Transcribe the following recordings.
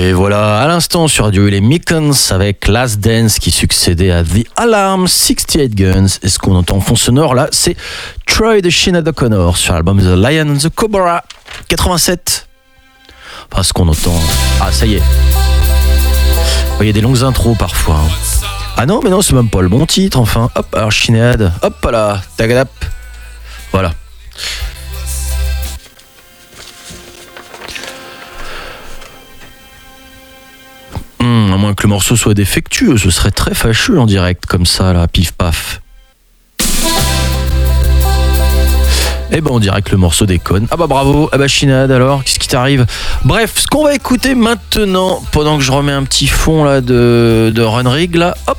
Et voilà, à l'instant sur Radio les Mickens avec Last Dance qui succédait à The Alarm, 68 Guns. Et ce qu'on entend en fond sonore là, c'est Troy de Sinead O'Connor sur l'album The Lion and the Cobra 87. Enfin, ce qu'on entend. Ah, ça y est. Il y a des longues intros parfois. Ah non, mais non, c'est même pas le bon titre, enfin. Hop, alors Sinead, hop là, tagadap. Voilà. À moins que le morceau soit défectueux, ce serait très fâcheux en direct comme ça, là, pif paf. Eh ben on dirait que le morceau déconne. Ah bah bravo, ah bah Sinead alors, qu'est-ce qui t'arrive? Bref, ce qu'on va écouter maintenant, pendant que je remets un petit fond là de Run Rig là, hop.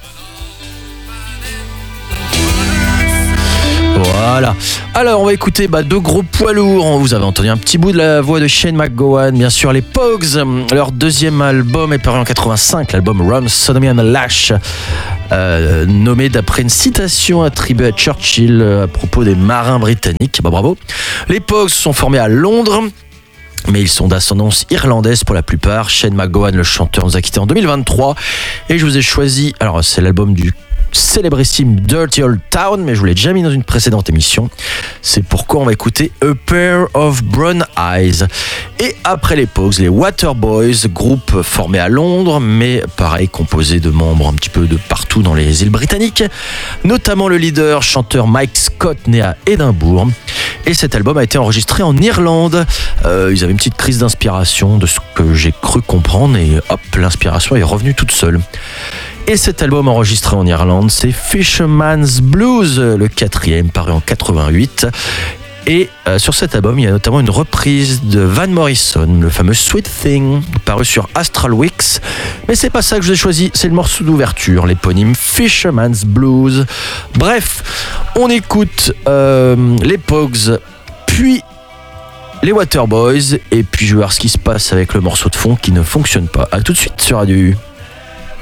Voilà. Alors on va écouter deux gros poids lourds. Vous avez entendu un petit bout de la voix de Shane McGowan, bien sûr les Pogues. Leur deuxième album est paru en 85, l'album Run Sodomy and Lash, nommé d'après une citation attribuée à Churchill à propos des marins britanniques. Bah bravo. Les Pogues sont formés à Londres, mais ils sont d'ascendance irlandaise pour la plupart. Shane McGowan, le chanteur, nous a quittés en 2023 et je vous ai choisi, alors c'est l'album du célébrissime Dirty Old Town, mais je vous l'ai déjà mis dans une précédente émission. C'est pourquoi on va écouter A Pair of Brown Eyes. Et après les Pogues, les Waterboys, groupe formé à Londres, mais pareil, composé de membres un petit peu de partout dans les îles britanniques, notamment le leader, chanteur Mike Scott, né à Édimbourg. Et cet album a été enregistré en Irlande. Ils avaient une petite crise d'inspiration, de ce que j'ai cru comprendre, et hop, l'inspiration est revenue toute seule. Et cet album enregistré en Irlande, c'est Fisherman's Blues, le quatrième, paru en 88. Et sur cet album, il y a notamment une reprise de Van Morrison, le fameux Sweet Thing, paru sur Astral Weeks. Mais c'est pas ça que je vous ai choisi, c'est le morceau d'ouverture, l'éponyme Fisherman's Blues. Bref, on écoute les Pogues, puis les Waterboys, et puis je vais voir ce qui se passe avec le morceau de fond qui ne fonctionne pas. A tout de suite sur Radio U.